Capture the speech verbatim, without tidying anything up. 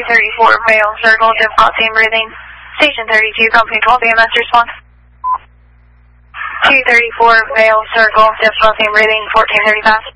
thirty-four Vale Circle, difficulty in breathing. Station thirty-two, company twelve E M S response. two thirty-four Vale Circle, difficulty in breathing, fourteen thirty fast.